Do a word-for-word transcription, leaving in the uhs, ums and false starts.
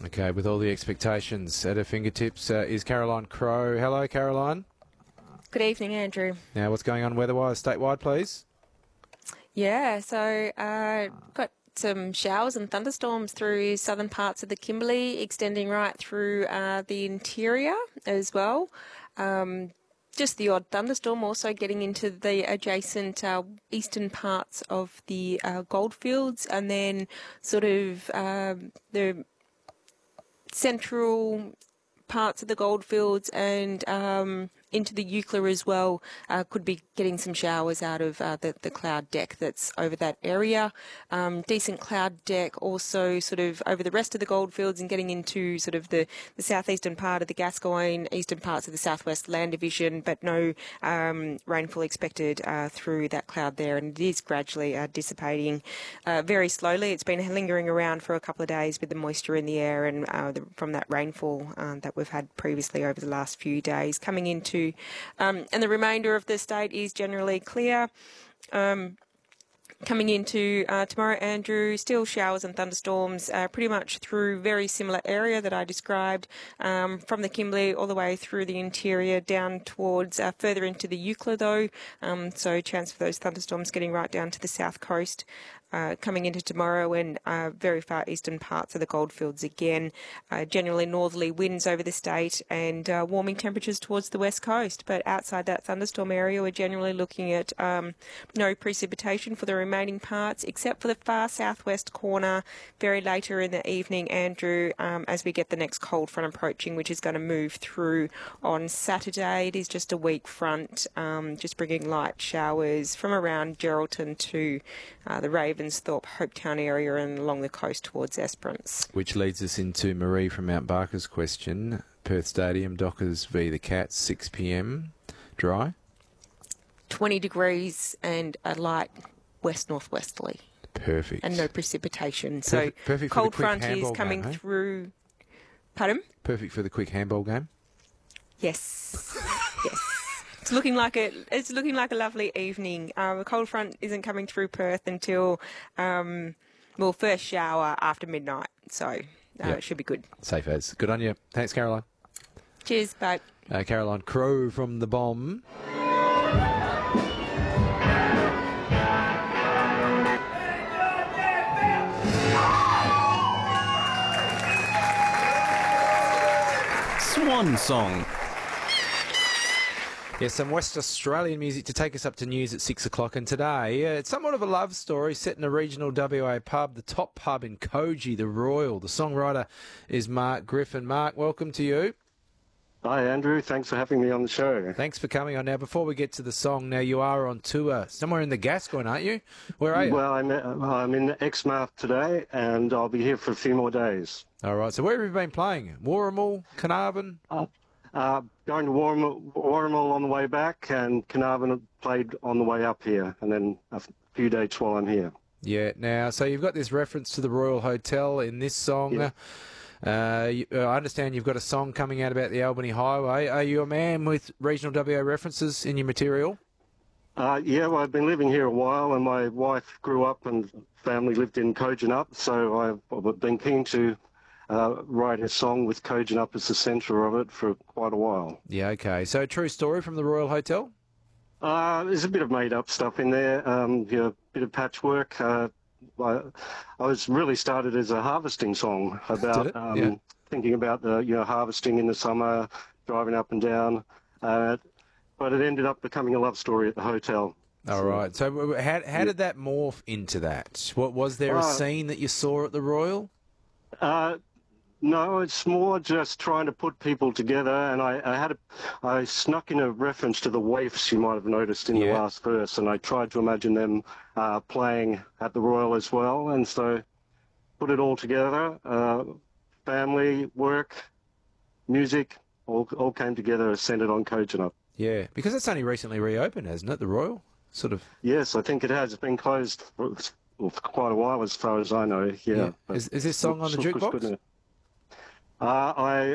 Okay, with all the expectations at her fingertips uh, is Caroline Crowe. Hello, Caroline. Good evening, Andrew. Now, what's going on weather-wise statewide, please? Yeah, so uh, got some showers and thunderstorms through southern parts of the Kimberley, extending right through uh, the interior as well. Um, just the odd thunderstorm also getting into the adjacent uh, eastern parts of the uh, goldfields, and then sort of um, the central parts of the goldfields and um, into the Eucla as well. Uh, could be getting some showers out of uh, the, the cloud deck that's over that area. Um, decent cloud deck also sort of over the rest of the goldfields and getting into sort of the, the southeastern part of the Gascoyne, eastern parts of the southwest land division, but no um, rainfall expected uh, through that cloud there, and it is gradually uh, dissipating uh, very slowly. It's been lingering around for a couple of days with the moisture in the air and uh, the, from that rainfall uh, that we've had previously over the last few days coming into Um, and the remainder of the state is generally clear. Um, coming into uh, tomorrow, Andrew, still showers and thunderstorms uh, pretty much through very similar area that I described, um, from the Kimberley all the way through the interior down towards uh, further into the Eucla though. Um, so chance for those thunderstorms getting right down to the south coast. Uh, coming into tomorrow and uh, very far eastern parts of the goldfields again. Uh, generally northerly winds over the state and uh, warming temperatures towards the west coast. But outside that thunderstorm area, we're generally looking at um, no precipitation for the remaining parts, except for the far southwest corner very later in the evening, Andrew, um, as we get the next cold front approaching, which is going to move through on Saturday. It is just a weak front, um, just bringing light showers from around Geraldton to uh, the Raven Ravensthorpe, Hopetown area and along the coast towards Esperance. Which leads us into Marie from Mount Barker's question. Perth Stadium, Dockers v the Cats, six p m. Dry? twenty degrees and a light west-northwesterly. Perfect. And no precipitation. Perfect, so perfect cold front is coming game, eh? through. Pardon? Perfect for the quick handball game? Yes. Yes. It's looking like a it's looking like a lovely evening. Uh, the cold front isn't coming through Perth until um, well, first shower after midnight, so uh, yep. It should be good. Safe as. Good on you. Thanks, Caroline. Cheers, bye. Uh, Caroline Crowe from the Bomb. Swan Song. Yes, some West Australian music to take us up to news at six o'clock. And today, uh, it's somewhat of a love story set in a regional W A pub, the top pub in Koji, the Royal. The songwriter is Mark Griffin. Mark, welcome to you. Hi, Andrew. Thanks for having me on the show. Thanks for coming on. Now, before we get to the song, now you are on tour somewhere in the Gascoyne, aren't you? Where are you? Well, I'm, I'm in Exmouth today, and I'll be here for a few more days. All right. So where have you been playing? Warrnambool, Carnarvon? Uh, Uh, going to Warrnambool, Warrnambool on the way back, and Carnarvon played on the way up here, and then a few dates while I'm here. Yeah. Now, so you've got this reference to the Royal Hotel in this song. Yeah. Uh, you, uh, I understand you've got a song coming out about the Albany Highway. Are you a man with regional W A references in your material? Uh, yeah, well, I've been living here a while, and my wife grew up and family lived in Kojonup, so I've been keen to Uh, write a song with Kojonup as the centre of it for quite a while. Yeah, okay. So, true story from the Royal Hotel? Uh, there's a bit of made-up stuff in there, um, you know, a bit of patchwork. Uh, I, I was really started as a harvesting song about um, yeah. thinking about the you know harvesting in the summer, driving up and down, uh, but it ended up becoming a love story at the hotel. All so, right. So, how how did that morph into that? What was there a uh, scene that you saw at the Royal? Uh, No, it's more just trying to put people together, and I, I had a, I snuck in a reference to the waifs you might have noticed in yeah. the last verse, and I tried to imagine them uh, playing at the Royal as well, and so put it all together. Uh, family, work, music, all all came together, centred on Kojonup. Yeah, because it's only recently reopened, hasn't it? The Royal, sort of. Yes, I think it has. It's been closed for, for quite a while, as far as I know. Yeah. yeah. Is, is this song on the jukebox? Uh, I